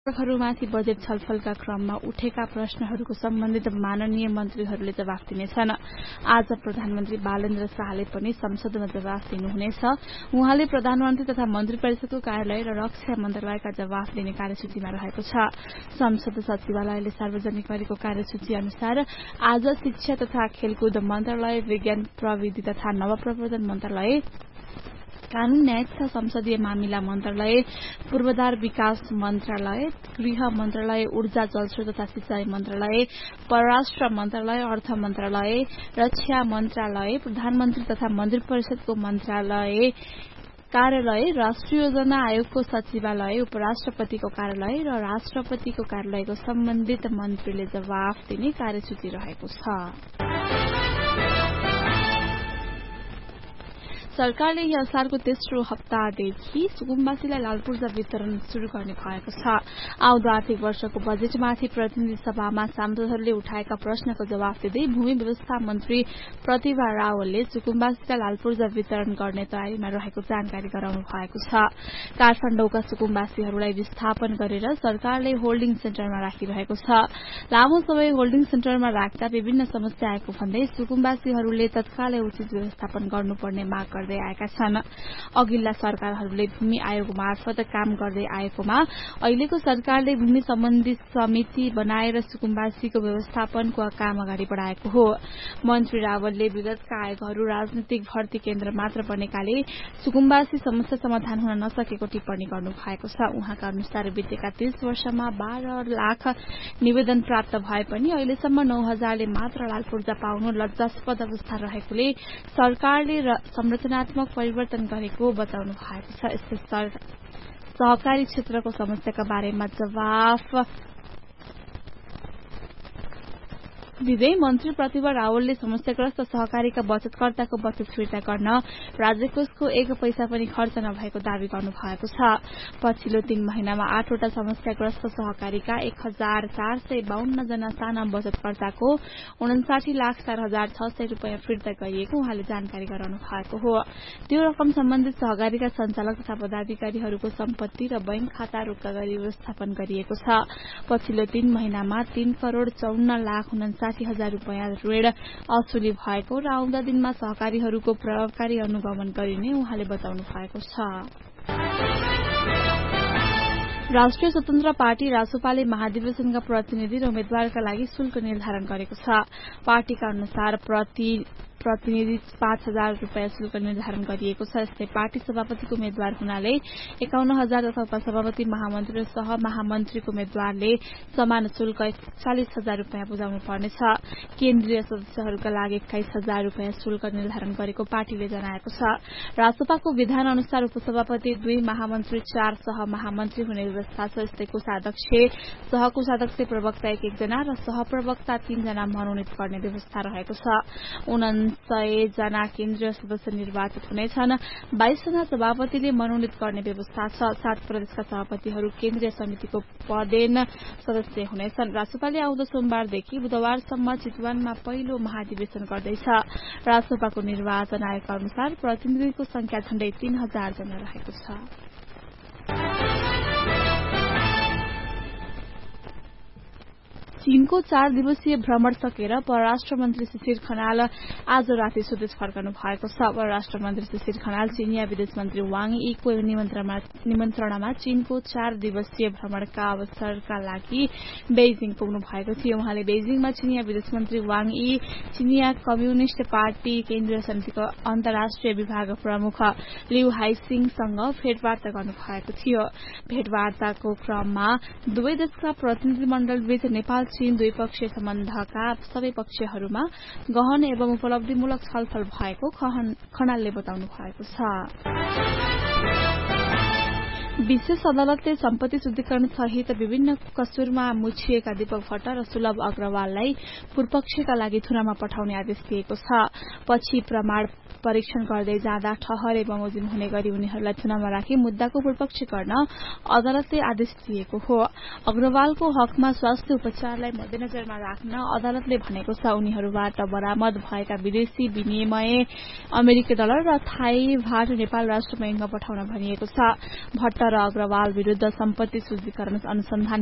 हरूमाथि budget छलफलका क्रममा उठेका प्रश्नहरूको सम्बन्धित माननीय मन्त्रीहरूले जवाफ दिनेछन्। आज प्रधानमन्त्री बालेन्द्र शाहले पनि संसदमा जवाफ दिनुहुनेछ। उहाँले प्रधानमन्त्री तथा मन्त्री परिषदको कार्यालय र रक्षा मन्त्रालयका जवाफ दिने कार्यसूचीमा रहेको छ। संसद सचिवालयले सार्वजनिक गरेको कार्यसूची अनुसार आज शिक्षा तथा खेलकुद मन्त्रालय, विज्ञान प्रविधि तथा नवप्रवर्धन मन्त्रालय, कानून न्याय तथा संसदीय मामिला मन्त्रालय, पूर्वाधार विकास मन्त्रालय, गृह मन्त्रालय, ऊर्जा जलस्रोत तथा सिंचाई मन्त्रालय, परराष्ट्र मन्त्रालय, अर्थ मन्त्रालय, रक्षा मन्त्रालय, प्रधानमन्त्री तथा मन्त्री परिषदको मन्त्रालय कार्यालय, राष्ट्रिय योजना आयोगको सचिवालय, उपराष्ट्रपतिको कार्यालय र राष्ट्रपतिको कार्यालयको सम्बन्धित मन्त्रीले जवाफ दिने कार्यसूची रहेको छ। सरकारले यही असारको तेस्रो हप्तादेखि सुकुम्बासीलाई लाल पूर्जा वितरण शुरू गर्ने भएको छ। आउँदो आर्थिक वर्षको बजेटमाथि प्रतिनिधि सभामा सांसदहरूले उठाएका प्रश्नको जवाफ दिँदै भूमि व्यवस्था मन्त्री प्रतिभा रावलले सुकुम्बासीलाई लाल पूर्जा वितरण गर्ने तयारीमा रहेको जानकारी गराउनु भएको छ। काठमाडौँका सुकुम्बासीहरूलाई विस्थापन गरेर सरकारले होल्डिङ सेन्टरमा राखिरहेको छ। लामो समय होल्डिङ सेन्टरमा राख्दा विभिन्न समस्या आएको भन्दै सुकुम्बासीहरूले तत्कालै उचित व्यवस्थापन गर्नुपर्ने माग गर्दै आएका छन्। अघिल्ला सरकारहरूले भूमि आयोग मार्फत काम गर्दै आएकोमा अहिलेको सरकारले भूमि सम्बन्धी समिति बनाएर सुकुम्बासीको व्यवस्थापनको काम अगाडि बढ़ाएको हो। मन्त्री रावलले विगतका आयोगहरू राजनीतिक भर्ती केन्द्र मात्र बनेकाले सुकुम्बासी समस्या समाधान हुन नसकेको टिप्पणी गर्नु भएको छ। उहाँका अनुसार बितेका 30 वर्षमा 12 लाख निवेदन प्राप्त भए पनि अहिलेसम्म 9,000ले मात्र लाल पूर्जा पाउनु लज्जास्पद अवस्था रहेकोले सरकारले संरचनात्मक परिवर्तन गरेको बताउनु भएको छ। यस्तै सहकारी क्षेत्रको समस्याका बारेमा जवाफ दिँदै मन्त्री प्रतिभा रावलले समस्याग्रस्त सहकारीका बचतकर्ताको बचत फिर्ता गर्न राज्य कोषको 1 पैसा पनि खर्च नभएको दावी गर्नु भएको छ। पछिल्लो 3 महिनामा 8 वटा समस्याग्रस्त सहकारीका 1,452 जना साना बचतकर्ताको 59,04,600 रूपियाँ फिर्ता गरिएको उहाँले जानकारी गराउनु भएको हो। त्यो रकम सम्बन्धित सहकारीका सञ्चालक तथा पदाधिकारीहरूको सम्पत्ति र बैंक खाता रोक्का गरी व्यवस्थापन गरिएको छ। पछिल्लो 3 महिनामा 3,54,59,000 रूपियाँ ऋण असुली भएको र आउँदा दिनमा सहकारीहरूको प्रभावकारी अनुगमन गरिने उहाँले बताउनु भएको छ। राष्ट्रिय स्वतन्त्र पार्टी रासोपाले महाधिवेशनका प्रतिनिधि र उम्मेद्वारका लागि शुल्क निर्धारण गरेको छ। पार्टीका अनुसार प्रतिनिधि 5,000 रूपियाँ शुल्क निर्धारण गरिएको छ। यस्तै पार्टी सभापतिको उम्मेद्वार हुनाले 51,000 तथा उपसभापति, महामन्त्री र सहमहामन्त्रीको उम्मेद्वारले समान शुल्क 41,000 रूपियाँ बुझाउनु पर्नेछ। केन्द्रीय सदस्यहरूका लागि 21,000 रूपियाँ शुल्क निर्धारण गरेको पार्टीले जनाएको छ। रासोपाको विधान अनुसार उपसभापति 2, महामन्त्री 4, सहमहामन्त्री हुने व्यवस्था छ। यस्तै कोषाध्यक्ष, सहकोषाध्यक्ष, प्रवक्ता 1 जना र सहप्रवक्ता 3 जना मनोनित गर्ने व्यवस्था रहेको छ। 49 जना केन्द्रीय सदस्य निर्वाचित हुनेछन्। 22 जना सभापतिले मनोनित गर्ने व्यवस्था छ। 7 प्रदेशका सभापतिहरू केन्द्रीय समितिको पदेन सदस्य हुनेछन्। रासोपाले आउँदो सोमबारदेखि बुधबारसम्म चितवनमा पहिलो महाधिवेशन गर्दैछ। रासोपाको निर्वाचन आयोगका अनुसार प्रतिनिधिको संख्या झण्डै 3,000 जना रहेको छ। चीनको 4 दिवसीय भ्रमण सकेर परराष्ट्र मन्त्री शिशिर खनाल आज राति स्वदेश फर्कनु भएको छ। परराष्ट्र मन्त्री शिशिर खनाल चिनिया विदेश मन्त्री वाङ यीको निमन्त्रणामा चीनको 4 दिवसीय भ्रमणका अवसरका लागि बेइजिङ पुग्नु भएको थियो। उहाँले बेइजिङमा चिनिया विदेश मन्त्री वाङ यी, चिनिया कम्युनिष्ट पार्टी केन्द्रीय समितिको अन्तर्राष्ट्रिय विभाग प्रमुख लिउ हाइसिङसँग भेटवार्ता गर्नु भएको थियो। भेटवार्ताको क्रममा दुवै देशका प्रतिनिधिमण्डलबीच नेपाल चीन द्विपक्षीय सम्बन्धका सबै पक्षहरूमा गहन एवं उपलब्धिमूलक छलफल भएको खनालले बताउनु भएको छ। विशेष अदालतले सम्पत्ति शुद्धिकरण सहित विभिन्न कसुरमा मुछिएका दीपक भट्ट र सुलभ अग्रवाललाई पूर्वपक्षका लागि थुनामा पठाउने आदेश दिएको छ। पछि प्रमाण परीक्षण गर्दै जाँदा ठहर एवं बमोजिम हुने गरी उनीहरूलाई थुनामा राखी मुद्दाको पूर्वपक्ष गर्न अदालतले आदेश दिएको हो। अग्रवालको हकमा स्वास्थ्य उपचारलाई मध्यनजरमा राख्न अदालतले भनेको छ। उनीहरूबाट बरामद भएका विदेशी विनिमय अमेरिकी डलर र थाई भाट नेपाल राष्ट्र बैंकमा पठाउन भनिएको छ। भट्ट र अग्रवाल विरुद्ध सम्पत्ति शुद्धिकरण अनुसन्धान